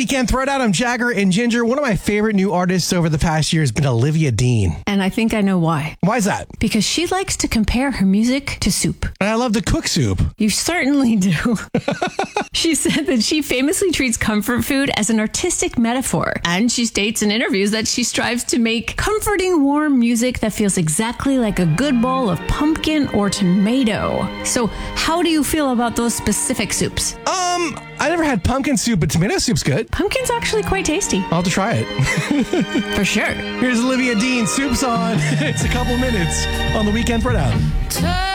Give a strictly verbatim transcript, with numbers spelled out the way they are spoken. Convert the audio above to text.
Weekend Throwdown. I'm Jagger and Ginger. One of my favorite new artists over the past year has been Olivia Dean. And I think I know why. Why is that? Because she likes to compare her music to soup. And I love to cook soup. You certainly do. She said that she famously treats comfort food as an artistic metaphor. And she states in interviews that she strives to make comforting, warm music that feels exactly like a good bowl of pumpkin or tomato. So how do you feel about those specific soups? Um, I never had pumpkin soup, but tomato soup's good. Pumpkin's actually quite tasty. I'll have to try it. For sure. Here's Olivia Dean. Soup's on. It's a couple minutes on the Weekend Throwdown.